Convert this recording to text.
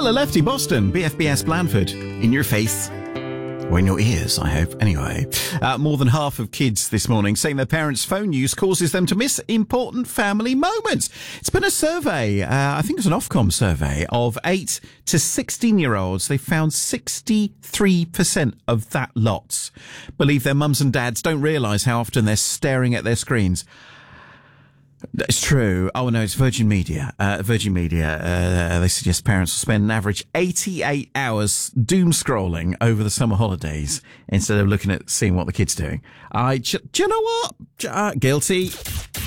Hello, Lefty Boston, BFBS Blandford. In your face. Or in your ears, I hope. Anyway, more than half of kids this morning saying their parents' phone use causes them to miss important family moments. It's been a survey, I think it was an Ofcom survey, of 8 to 16-year-olds. They found 63% of that lot believe their mums and dads don't realise how often they're staring at their screens. It's true. Oh, no, it's Virgin Media. They suggest parents will spend an average 88 hours doom scrolling over the summer holidays instead of looking at seeing what the kid's doing. Do you know what? Guilty.